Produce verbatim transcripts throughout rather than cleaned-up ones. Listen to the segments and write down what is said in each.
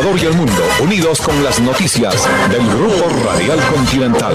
Ecuador y el mundo, unidos con las noticias del Grupo Radial Continental.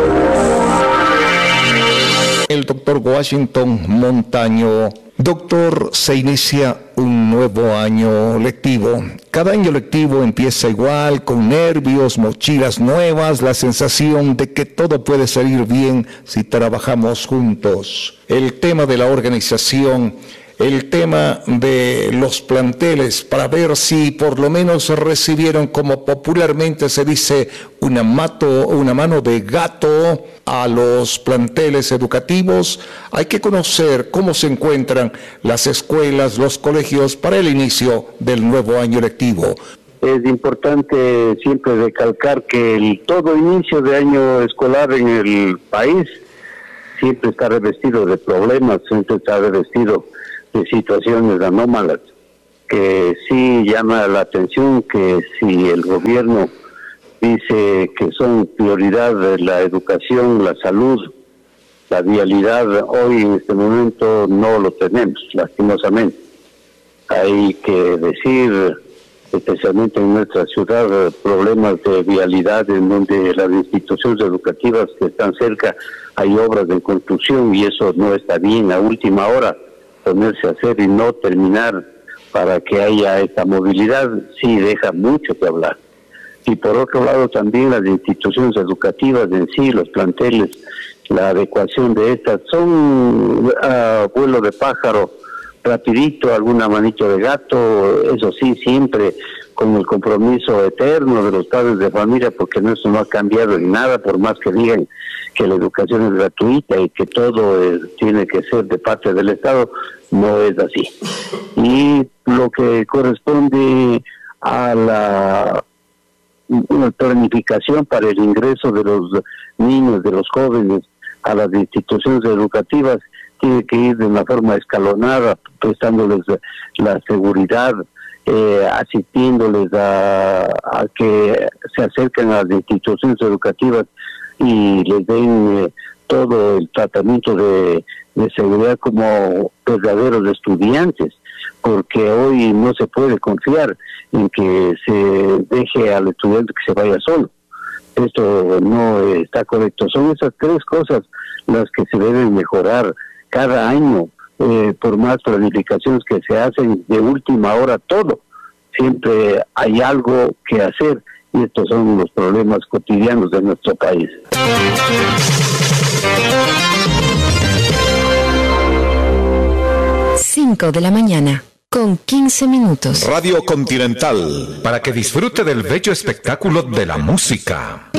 El doctor Washington Montaño. Doctor, se inicia un nuevo año lectivo. Cada año lectivo empieza igual, con nervios, mochilas nuevas, la sensación de que todo puede salir bien si trabajamos juntos. El tema de la organización, el tema de los planteles, para ver si por lo menos recibieron, como popularmente se dice, una, mato, una mano de gato a los planteles educativos. Hay que conocer cómo se encuentran las escuelas, los colegios para el inicio del nuevo año lectivo. Es importante siempre recalcar que el todo inicio de año escolar en el país siempre está revestido de problemas, siempre está revestido de situaciones anómalas, que sí llama la atención que si el gobierno dice que son prioridad la educación, la salud, la vialidad, hoy en este momento no lo tenemos, lastimosamente. Hay que decir, especialmente en nuestra ciudad, problemas de vialidad en donde las instituciones educativas que están cerca hay obras de construcción y eso no está bien. A última hora ponerse a hacer y no terminar para que haya esta movilidad, sí deja mucho que hablar. Y por otro lado también las instituciones educativas en sí, los planteles, la adecuación de estas, son uh, vuelo de pájaro, rapidito, alguna manito de gato, eso sí, siempre con el compromiso eterno de los padres de familia, porque eso no ha cambiado en nada, por más que digan que la educación es gratuita y que todo es, tiene que ser de parte del Estado, no es así. Y lo que corresponde a la una planificación para el ingreso de los niños, de los jóvenes a las instituciones educativas, tiene que ir de una forma escalonada, prestándoles la seguridad, eh, asistiéndoles a, a que se acerquen a las instituciones educativas y les den eh, todo el tratamiento de, de seguridad como verdaderos estudiantes, porque hoy no se puede confiar en que se deje al estudiante que se vaya solo. Esto no está correcto. Son esas tres cosas las que se deben mejorar cada año, eh, por más planificaciones que se hacen de última hora, todo. Siempre hay algo que hacer y estos son los problemas cotidianos de nuestro país. cinco de la mañana, con quince minutos. Radio Continental, para que disfrute del bello espectáculo de la música.